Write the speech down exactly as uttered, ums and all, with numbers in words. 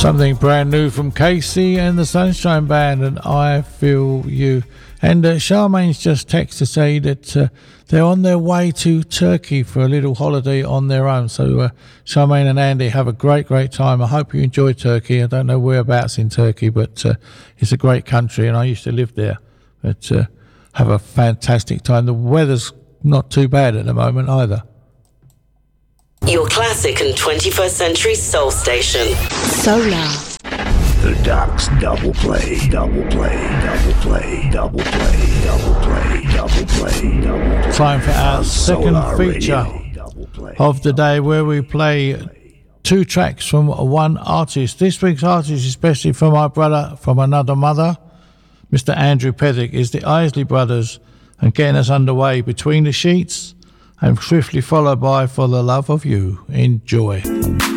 Something brand new from Casey and the Sunshine Band and I Feel You. And uh, Charmaine's just texted to say that uh, they're on their way to Turkey for a little holiday on their own. So uh, Charmaine and Andy, have a great, great time. I hope you enjoy Turkey. I don't know whereabouts in Turkey, but uh, it's a great country and I used to live there. But uh, have a fantastic time. The weather's not too bad at the moment either. Your classic and twenty-first century soul station. Solar. The Doc's double play, double play, double play, double play, double play, double play, double play. Time for our second feature of the day where we play two tracks from one artist. This week's artist, especially for my brother from another mother, Mister Andrew Pethick, is the Isley Brothers, and getting us underway, Between the Sheets, and swiftly followed by For the Love of You. Enjoy.